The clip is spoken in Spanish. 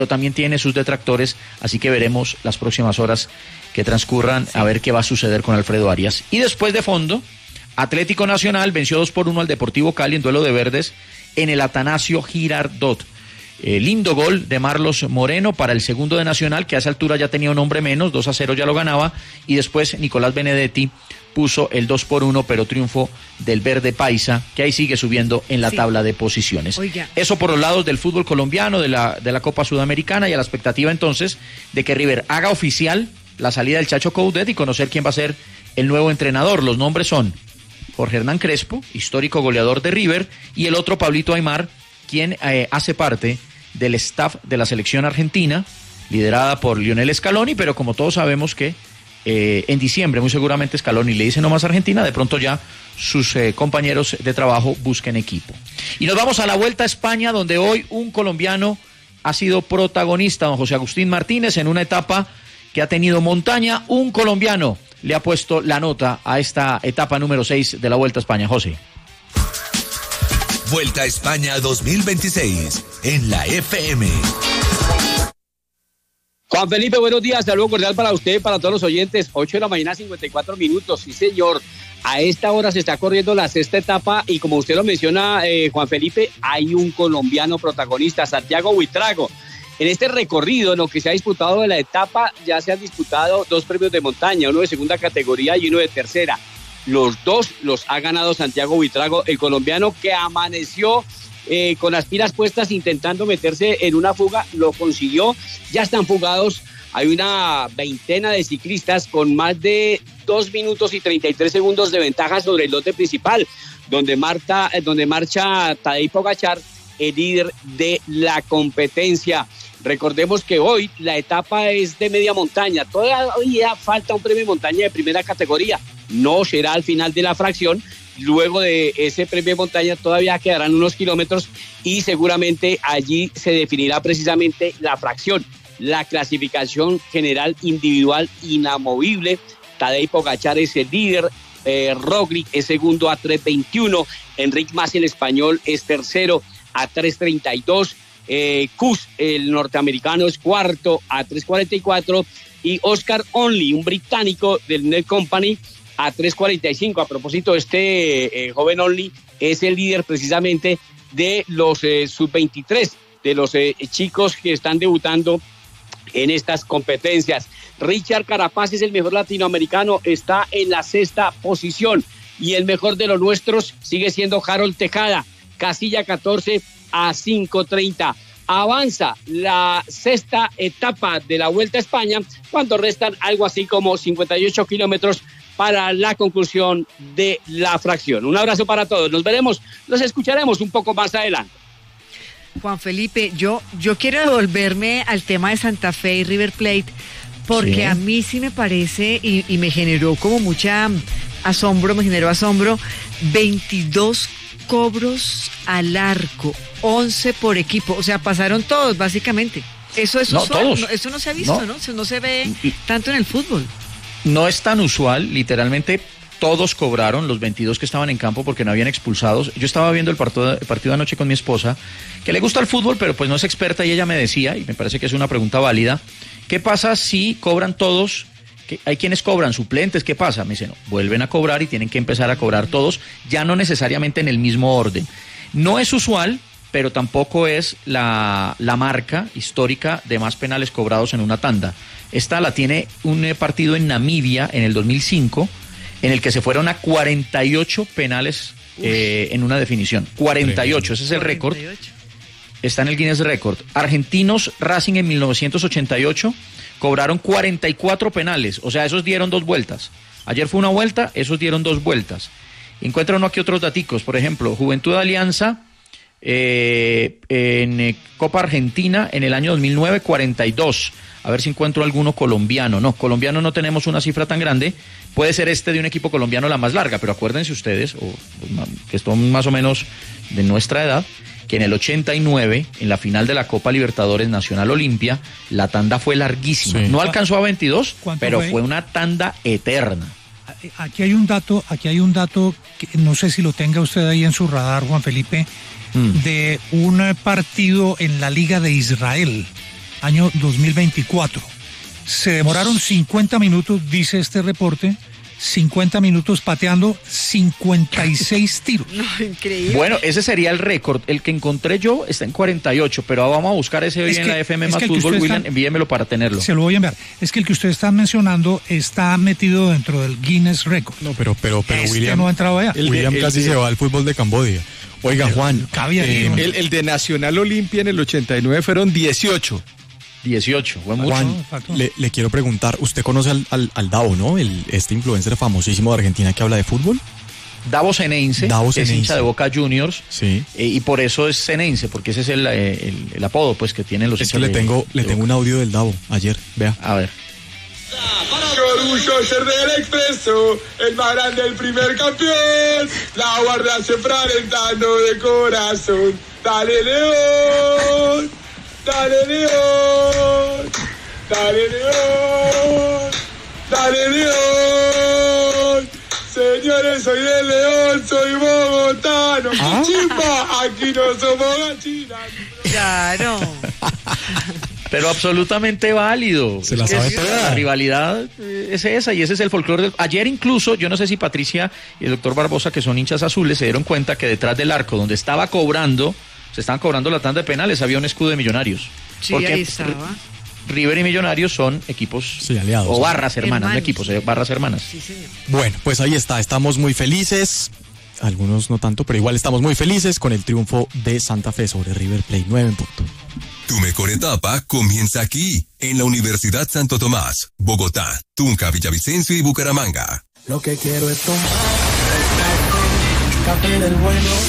también tiene sus detractores, así que veremos las próximas horas que transcurran a ver qué va a suceder con Alfredo Arias. Y después de fondo, Atlético Nacional venció 2-1 al Deportivo Cali en duelo de verdes en el Atanasio Girardot. Lindo gol de Marlos Moreno para el segundo de Nacional, que a esa altura ya tenía un hombre menos, 2-0 ya lo ganaba, y después Nicolás Benedetti puso el 2-1, pero triunfo del verde paisa, que ahí sigue subiendo en la tabla de posiciones. Oiga. Eso por los lados del fútbol colombiano, de la Copa Sudamericana, y a la expectativa entonces de que River haga oficial la salida del Chacho Coudet y conocer quién va a ser el nuevo entrenador. Los nombres son Jorge Hernán Crespo, histórico goleador de River, y el otro Pablito Aimar, quien hace parte del staff de la selección argentina, liderada por Lionel Scaloni, pero como todos sabemos que en diciembre muy seguramente Scaloni le dice no más Argentina, de pronto ya sus compañeros de trabajo busquen equipo. Y nos vamos a la Vuelta a España, donde hoy un colombiano ha sido protagonista, don José Agustín Martínez, en una etapa que ha tenido montaña. Un colombiano le ha puesto la nota a esta etapa número 6 de la Vuelta a España. José. Vuelta a España 2026 en la FM. Juan Felipe, buenos días, saludo cordial para usted y para todos los oyentes. 8 de la mañana, 54 minutos, sí señor. A esta hora se está corriendo la sexta etapa y como usted lo menciona, Juan Felipe, hay un colombiano protagonista, Santiago Buitrago. En este recorrido, en lo que se ha disputado de la etapa, ya se han disputado 2 premios de montaña, uno de segunda categoría y uno de tercera. Los 2 los ha ganado Santiago Buitrago, el colombiano que amaneció con las pilas puestas intentando meterse en una fuga, lo consiguió, ya están fugados, hay una veintena de ciclistas con más de 2 minutos y 33 segundos de ventaja sobre el lote principal, donde marcha Tadej Pogačar, el líder de la competencia. Recordemos que hoy la etapa es de media montaña, todavía falta un premio de montaña de primera categoría, no será al final de la fracción. Luego de ese premio de montaña todavía quedarán unos kilómetros y seguramente allí se definirá precisamente la fracción, la clasificación general individual inamovible. Tadej Pogačar es el líder, Roglic es segundo a 3:21, Enric Mas el español es tercero a 3:32, Kuss el norteamericano es cuarto a 3:44 y Oscar Onley, un británico del Net Company, a 3:45. A propósito, este joven Only es el líder precisamente de los sub-23, de los chicos que están debutando en estas competencias. Richard Carapaz es el mejor latinoamericano, está en la sexta posición y el mejor de los nuestros sigue siendo Harold Tejada, casilla 14 a 5:30. Avanza la sexta etapa de la Vuelta a España cuando restan algo así como 58 kilómetros para la conclusión de la fracción. Un abrazo para todos, nos veremos, nos escucharemos un poco más adelante. Juan Felipe, yo quiero devolverme al tema de Santa Fe y River Plate, porque sí, a mí sí me parece y me generó como me generó asombro, 22 cobros al arco, 11 por equipo, o sea, pasaron todos básicamente. Eso es no, usual, todos. No, eso no se ha visto, ¿no? No se ve tanto en el fútbol. No es tan usual, literalmente todos cobraron, los 22 que estaban en campo porque no habían expulsados. Yo estaba viendo el partido anoche con mi esposa, que le gusta el fútbol, pero pues no es experta, y ella me decía, y me parece que es una pregunta válida, ¿qué pasa si cobran todos? Hay quienes cobran suplentes, ¿qué pasa? Me dice, no, vuelven a cobrar y tienen que empezar a cobrar todos, ya no necesariamente en el mismo orden. No es usual, pero tampoco es la marca histórica de más penales cobrados en una tanda. Esta la tiene un partido en Namibia en el 2005, en el que se fueron a 48 penales en una definición. 48, ese es el récord. Está en el Guinness Record. Argentinos Racing en 1988 cobraron 44 penales, o sea, esos dieron 2 vueltas. Ayer fue una vuelta, esos dieron 2 vueltas. Encuentra uno aquí otros daticos, por ejemplo, Juventud Alianza en Copa Argentina en el año 2009, 42. A ver si encuentro alguno colombiano. No, colombiano no tenemos una cifra tan grande. Puede ser de un equipo colombiano la más larga, pero acuérdense ustedes, que son más o menos de nuestra edad, que en el 89, en la final de la Copa Libertadores Nacional Olimpia, la tanda fue larguísima. Sí. No alcanzó a 22, pero fue una tanda eterna. Aquí hay un dato que no sé si lo tenga usted ahí en su radar, Juan Felipe, de un partido en la Liga de Israel. año 2024. Se demoraron 50 minutos, dice este reporte, 50 minutos pateando 56 tiros. No, increíble. Bueno, ese sería el récord. El que encontré yo está en 48, pero vamos a buscar ese hoy en la FM más Fútbol. William, envíemelo para tenerlo. Se lo voy a enviar. Es que el que usted está mencionando está metido dentro del Guinness Record. No, pero William no ha entrado allá. William casi se va al fútbol de Camboya. Oiga, Juan, el de Nacional Olimpia en el 89 fueron 18. 18, fue mucho. Juan, le quiero preguntar, usted conoce al Davo, ¿no? Este influencer famosísimo de Argentina que habla de fútbol. Davo Ceneice, es hincha de Boca Juniors, sí. Y por eso es Ceneice, porque ese es el apodo pues que tienen los hinchas. Es que le tengo un audio del Davo ayer, vea. A ver. Qué orgullo ser del Expreso, el más grande, el primer campeón. La guardia siempre alentando de corazón. Dale León, dale León, dale León, dale León. Señores, soy del León, soy bogotano. Chimba, aquí no somos gachinas. Claro. Pero absolutamente válido. Se la sabe toda. La rivalidad es esa y ese es el folclore. Ayer incluso, yo no sé si Patricia y el doctor Barbosa, que son hinchas azules, se dieron cuenta que detrás del arco donde se estaban cobrando la tanda de penales, había un escudo de Millonarios. Sí, porque ahí estaba. River y Millonarios son equipos aliados. O barras hermanas, no equipos, barras hermanas. Sí, señor. Bueno, pues ahí está, estamos muy felices. Algunos no tanto, pero igual estamos muy felices con el triunfo de Santa Fe sobre River Plate 9 en punto. Tu mejor etapa comienza aquí, en la Universidad Santo Tomás, Bogotá, Tunja, Villavicencio y Bucaramanga. Lo que quiero es tomar café del bueno.